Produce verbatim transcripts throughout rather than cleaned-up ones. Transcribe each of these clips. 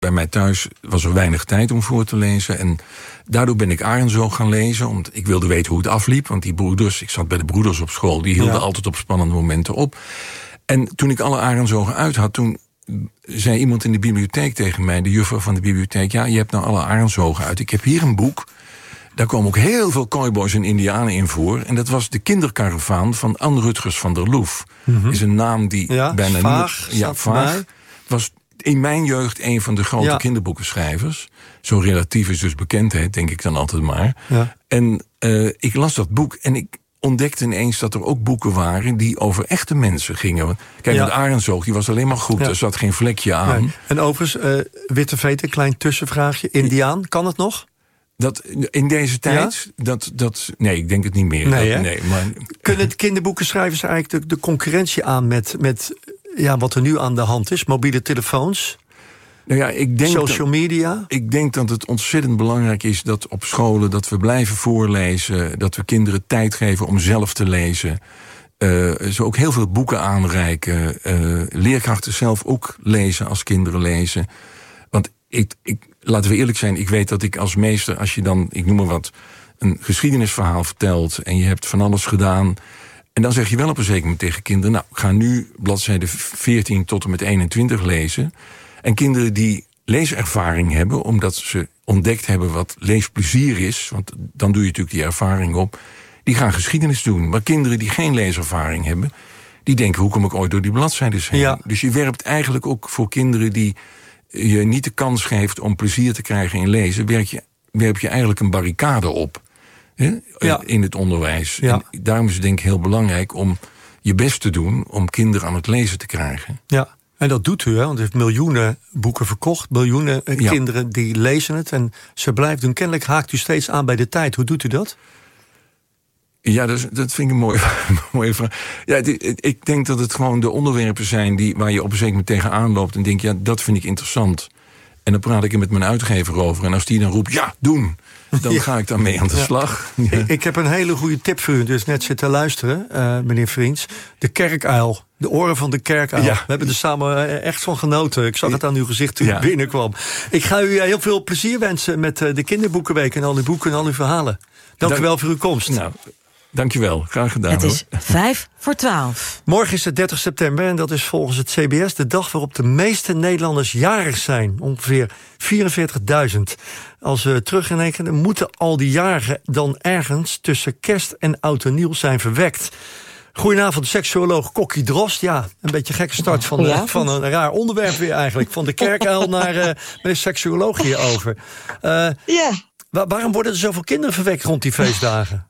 bij mij thuis was er weinig tijd om voor te lezen. En daardoor ben ik Arendszoog gaan lezen. Omdat ik wilde weten hoe het afliep. Want die broeders, ik zat bij de broeders op school, die hielden ja. altijd op spannende momenten op. En toen ik alle Arendszogen uit had, toen zei iemand in de bibliotheek tegen mij, de juffrouw van de bibliotheek, ja, je hebt nou alle Arendszogen uit. Ik heb hier een boek. Daar komen ook heel veel cowboys en indianen in voor. En dat was de kinderkaravaan van Anne Rutgers van der Loef. Mm-hmm. Is een naam die ja, bijna vaag, niet... Ja, vaag. Het was in mijn jeugd een van de grote ja. kinderboekenschrijvers. Zo relatief is dus bekendheid, denk ik dan altijd maar. Ja. En uh, ik las dat boek en ik ontdekte ineens dat er ook boeken waren die over echte mensen gingen. Kijk, ja. want Arendszoog, die was alleen maar goed. Ja. Er zat geen vlekje aan. Nee. En overigens, uh, Witte Veet, een klein tussenvraagje. Indiaan, kan het nog? Dat in deze tijd, ja? dat, dat, nee, ik denk het niet meer. Nee, dat, nee, maar... Kunnen de kinderboekenschrijvers eigenlijk de, de concurrentie aan met, met ja, wat er nu aan de hand is? Mobiele telefoons, nou ja, ik denk social dat, media? Ik denk dat het ontzettend belangrijk is dat op scholen, dat we blijven voorlezen, dat we kinderen tijd geven om zelf te lezen. Uh, ze ook heel veel boeken aanreiken. Uh, leerkrachten zelf ook lezen als kinderen lezen. Want ik... ik laten we eerlijk zijn, ik weet dat ik als meester, als je dan, ik noem maar wat, een geschiedenisverhaal vertelt en je hebt van alles gedaan, en dan zeg je wel op een zeker moment tegen kinderen, nou, ga nu bladzijde veertien tot en met eenentwintig lezen. En kinderen die leeservaring hebben, omdat ze ontdekt hebben wat leesplezier is, want dan doe je natuurlijk die ervaring op, die gaan geschiedenis doen. Maar kinderen die geen leeservaring hebben, die denken, hoe kom ik ooit door die bladzijden heen? Ja. Dus je werpt eigenlijk ook voor kinderen die je niet de kans geeft om plezier te krijgen in lezen, werp je, werp je eigenlijk een barricade op, hè, ja. in het onderwijs. Ja. En daarom is het denk ik heel belangrijk om je best te doen om kinderen aan het lezen te krijgen. Ja, en dat doet u, hè? Want u heeft miljoenen boeken verkocht, miljoenen ja. kinderen die lezen het en ze blijft doen. Kennelijk haakt u steeds aan bij de tijd. Hoe doet u dat? Ja, dat, dat vind ik een mooie, mooie vraag. Ja, ik denk dat het gewoon de onderwerpen zijn die, waar je op een zeker moment tegenaan loopt en denkt, ja, dat vind ik interessant. En dan praat ik er met mijn uitgever over. En als die dan roept, ja, doen, dan ja. ga ik daarmee aan de ja. slag. Ja. Ik, ik heb een hele goede tip voor u, dus net zitten luisteren, uh, meneer Vriends. De kerkuil. De oren van de kerkuil. Ja. We hebben er samen echt van genoten. Ik zag het aan uw gezicht toen ja. u binnenkwam. Ik ga u heel veel plezier wensen met de kinderboekenweek en al uw boeken en al uw verhalen. Dank u wel voor uw komst. Nou, dankjewel, graag gedaan. Het is vijf voor twaalf. Morgen is het dertig september en dat is volgens het C B S de dag waarop de meeste Nederlanders jarig zijn. Ongeveer vierenveertigduizend. Als we terugrekenen, moeten al die jarigen dan ergens tussen kerst en oud en nieuw zijn verwekt. Goedenavond, seksuoloog Kokkie Drost. Ja, een beetje gekke start van, uh, van een raar onderwerp weer eigenlijk. Van de kerkuil naar uh, de seksuoloog hierover. Uh, ja. Waar, waarom worden er zoveel kinderen verwekt rond die feestdagen?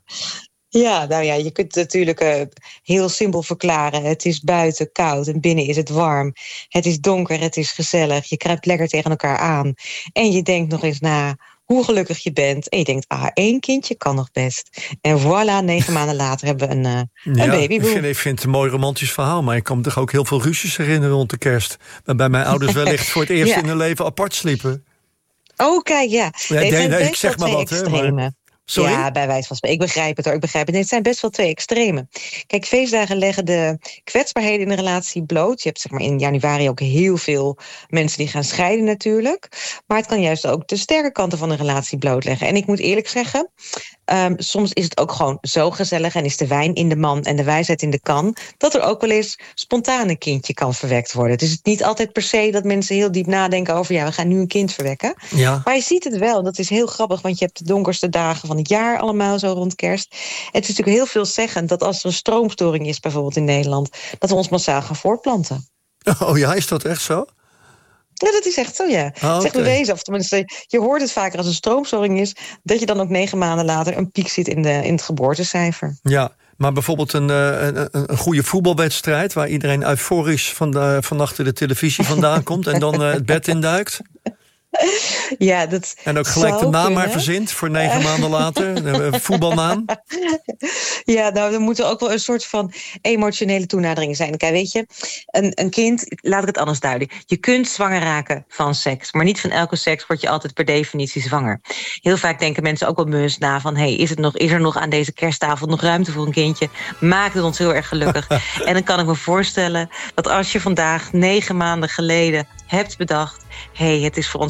Ja, nou ja, je kunt het natuurlijk uh, heel simpel verklaren. Het is buiten koud en binnen is het warm. Het is donker, het is gezellig. Je kruipt lekker tegen elkaar aan. En je denkt nog eens na hoe gelukkig je bent. En je denkt, ah, één kindje kan nog best. En voilà, negen maanden later hebben we een, uh, ja, een babyboom. Ik vind, ik vind het een mooi romantisch verhaal. Maar ik kan me toch ook heel veel ruzies herinneren rond de kerst. Waarbij mijn ouders wellicht voor het eerst ja. in hun leven apart sliepen. Oh, kijk, ja. ja nee, nee, nee, ik zeg maar wat, hè. Maar... Sorry? Ja, bij wijze van spreken. Ik begrijp het hoor, ik begrijp het. Nee, het zijn best wel twee extremen. Kijk, feestdagen leggen de kwetsbaarheden in een relatie bloot. Je hebt zeg maar in januari ook heel veel mensen die gaan scheiden natuurlijk. Maar het kan juist ook de sterke kanten van een relatie blootleggen. En ik moet eerlijk zeggen, um, soms is het ook gewoon zo gezellig en is de wijn in de man en de wijsheid in de kan, dat er ook wel eens spontaan een kindje kan verwekt worden. Het is niet altijd per se dat mensen heel diep nadenken over, ja, we gaan nu een kind verwekken. Ja. Maar je ziet het wel, dat is heel grappig, want je hebt de donkerste dagen van het jaar allemaal zo rond kerst. Het is natuurlijk heel veelzeggend dat als er een stroomstoring is bijvoorbeeld in Nederland, dat we ons massaal gaan voortplanten. Oh ja, is dat echt zo? Ja, dat is echt zo, ja. Oh, okay. Het is echt bewezen. Of tenminste, je hoort het vaker als een stroomstoring is, dat je dan ook negen maanden later een piek ziet in, de, in het geboortecijfer. Ja, maar bijvoorbeeld een, een, een goede voetbalwedstrijd, waar iedereen euforisch van, de, van achter de televisie vandaan komt en dan uh, het bed induikt. Ja, dat En ook gelijk de naam kunnen. maar verzint voor negen maanden later. Een voetbalnaam. Ja, nou, er moet er ook wel een soort van emotionele toenadering zijn. Kijk, weet je, een, een kind, laat ik het anders duiden. Je kunt zwanger raken van seks, maar niet van elke seks word je altijd per definitie zwanger. Heel vaak denken mensen ook wel bewust na van, hey, is het nog, is er nog aan deze kersttafel nog ruimte voor een kindje? Maakt het ons heel erg gelukkig. En dan kan ik me voorstellen dat als je vandaag negen maanden geleden hebt bedacht, hey, het is voor ons